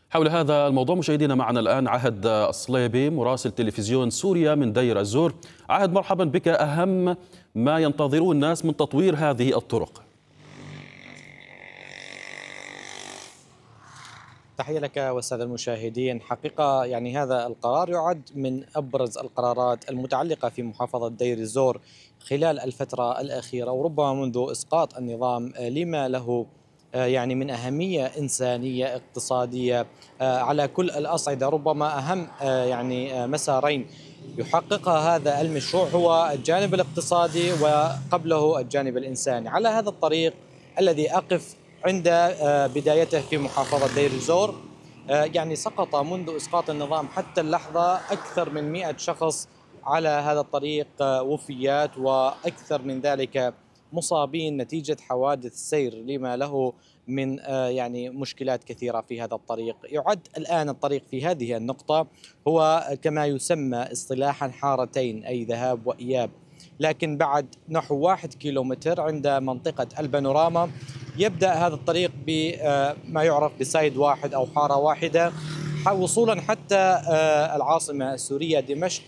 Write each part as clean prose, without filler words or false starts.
حول هذا الموضوع مشاهدينا معنا الآن عهد الصليبي مراسل تلفزيون سوريا من دير الزور. عهد، مرحبا بك. أهم ما ينتظرون الناس من تطوير هذه الطرق؟ تحية لك والسادة المشاهدين. حقيقة هذا القرار يعد من أبرز القرارات المتعلقة في محافظة دير الزور خلال الفترة الأخيرة، وربما منذ إسقاط النظام، لما له من أهمية إنسانية اقتصادية على كل الأصعدة. ربما أهم مسارين يحققها هذا المشروع هو الجانب الاقتصادي وقبله الجانب الإنساني. على هذا الطريق الذي أقف عند بدايته في محافظة دير الزور، سقط منذ إسقاط النظام حتى اللحظة أكثر من 100 شخص على هذا الطريق، وفيات وأكثر من ذلك مصابين نتيجة حوادث سير لما له من مشكلات كثيرة في هذا الطريق. يعد الآن الطريق في هذه النقطة هو كما يسمى اصطلاحا حارتين، أي ذهاب وإياب، لكن بعد نحو 1 كيلومتر عند منطقة البانوراما يبدأ هذا الطريق بما يعرف بسايد واحد أو حارة واحدة، وصولا حتى العاصمة السورية دمشق،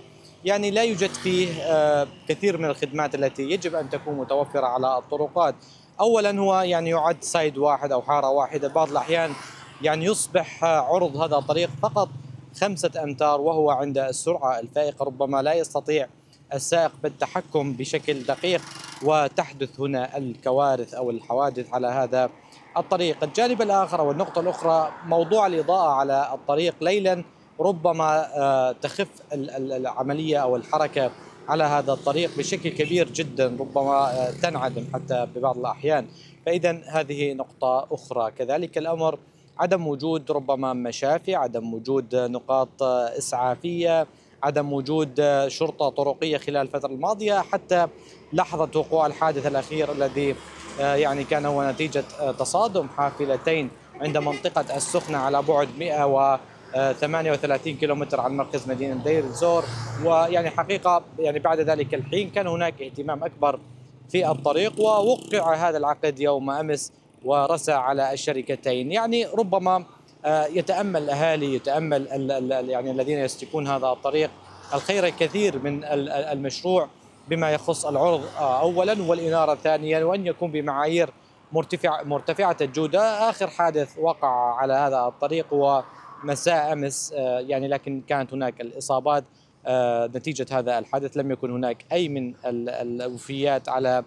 لا يوجد فيه كثير من الخدمات التي يجب أن تكون متوفرة على الطرقات. أولا هو يعد سايد واحد أو حارة واحدة، بعض الأحيان يصبح عرض هذا الطريق فقط 5 أمتار، وهو عند السرعة الفائقة ربما لا يستطيع السائق بالتحكم بشكل دقيق، وتحدث هنا الكوارث أو الحوادث على هذا الطريق. الجانب الآخر أو النقطة الأخرى موضوع الإضاءة على الطريق ليلا، ربما تخف العملية أو الحركة على هذا الطريق بشكل كبير جدا، ربما تنعدم حتى ببعض الأحيان. فإذا هذه نقطة أخرى. كذلك الأمر عدم وجود ربما مشافي، عدم وجود نقاط إسعافية، عدم وجود شرطة طرقية خلال الفترة الماضية حتى لحظة وقوع الحادث الأخير الذي كان هو نتيجة تصادم حافلتين عند منطقة السخنة على بعد 138 كيلومتر عن مركز مدينة دير الزور. حقيقة بعد ذلك الحين كان هناك اهتمام أكبر في الطريق، ووقع هذا العقد يوم أمس ورسى على الشركتين. ربما يتأمل الأهالي، يتأمل الذين يسلكون هذا الطريق الخير الكثير من المشروع بما يخص العرض أولا والإنارة ثانيا، وأن يكون بمعايير مرتفعة الجودة. آخر حادث وقع على هذا الطريق ومساء أمس، لكن كانت هناك الإصابات نتيجة هذا الحادث. لم يكن هناك أي من الوفيات على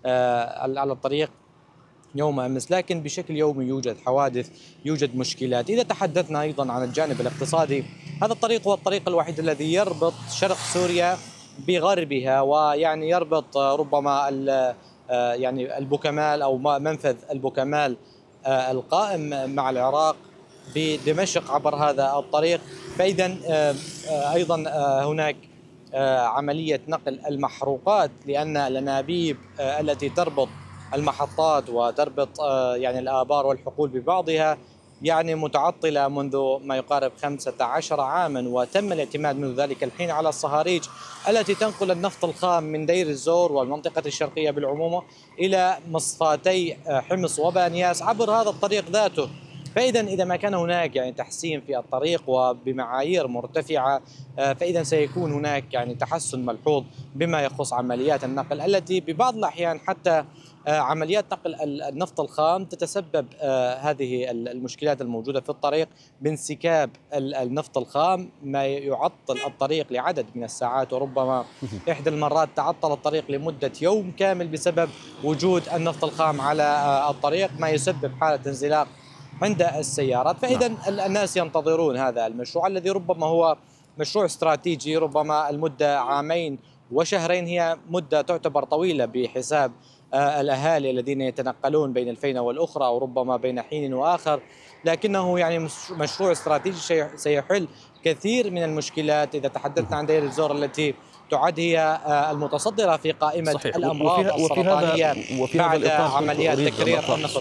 الطريق يوم أمس، لكن بشكل يومي يوجد حوادث، يوجد مشكلات. إذا تحدثنا أيضا عن الجانب الاقتصادي، هذا الطريق هو الطريق الوحيد الذي يربط شرق سوريا بغربها، يربط ربما البوكمال أو منفذ البوكمال القائم مع العراق بدمشق عبر هذا الطريق. فإذا أيضا هناك عملية نقل المحروقات، لأن الأنابيب التي تربط المحطات وتربط الآبار والحقول ببعضها متعطلة منذ ما يقارب 15 عاما، وتم الاعتماد منذ ذلك الحين على الصهاريج التي تنقل النفط الخام من دير الزور والمنطقة الشرقية بالعموم إلى مصفاتي حمص وبانياس عبر هذا الطريق ذاته. فإذا ما كان هناك تحسين في الطريق وبمعايير مرتفعة، فإذا سيكون هناك تحسن ملحوظ بما يخص عمليات النقل، التي ببعض الأحيان حتى عمليات نقل النفط الخام تتسبب هذه المشكلات الموجودة في الطريق بانسكاب النفط الخام، ما يعطل الطريق لعدد من الساعات، وربما إحدى المرات تعطل الطريق لمدة يوم كامل بسبب وجود النفط الخام على الطريق، ما يسبب حالة انزلاق عند السيارات. فإذا الناس ينتظرون هذا المشروع الذي ربما هو مشروع استراتيجي، ربما المدة 2 وشهرين، هي مدة تعتبر طويلة بحساب الأهالي الذين يتنقلون بين الفينة والأخرى أو ربما بين حين وآخر، لكنه مشروع استراتيجي سيحل كثير من المشكلات. إذا تحدثنا عن دير الزور التي تعد هي المتصدرة في قائمة صحيح. الأمراض السرطانية بعد عمليات تكرير النفط.